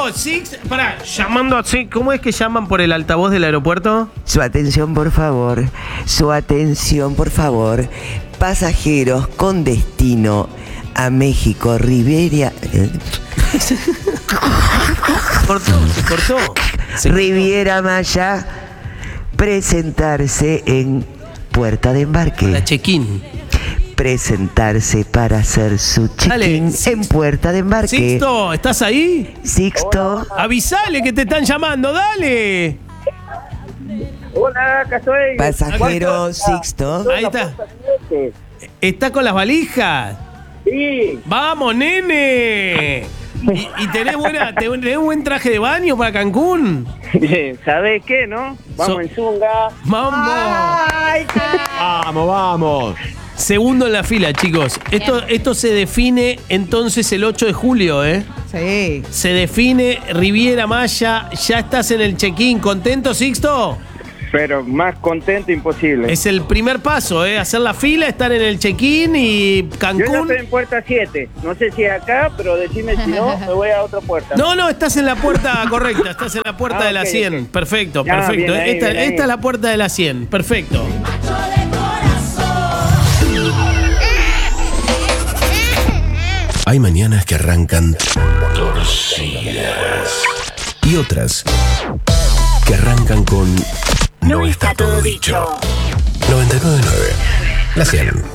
Pará, llamando así. ¿Cómo es que llaman por el altavoz del aeropuerto? Su atención, por favor. Su atención, por favor. Pasajeros con destino a México, Riviera. Se cortó. Riviera Maya, presentarse en puerta de embarque. La check-in. Presentarse para hacer su check-in en puerta de embarque. Sixto, ¿estás ahí? Sixto. Avisale que te están llamando, dale. Hola, acá estoy. Pasajero Sixto. Ahí está. ¿Está con las valijas? Sí. ¡Vamos, nene! ¿Y tenés buen traje de baño para Cancún? ¿Sabés qué, no? Vamos en zunga. ¡Vamos! Segundo en la fila, chicos. Esto se define entonces el 8 de julio, ¿eh? Sí. Se define Riviera Maya. Ya estás en el check-in. ¿Contento, Sixto? Pero más contento imposible. Es el primer paso, ¿eh? Hacer la fila, estar en el check-in y Cancún. Yo ya estoy en puerta 7. No sé si es acá, pero decime si no, me voy a otra puerta. No, estás en la puerta correcta. Estás en la puerta de la 100. Okay. Perfecto. Bien ahí, esta bien ahí. es la puerta de la 100. Perfecto. Hay mañanas que arrancan torcidas y otras que arrancan con No está todo dicho. 99.9. La 100.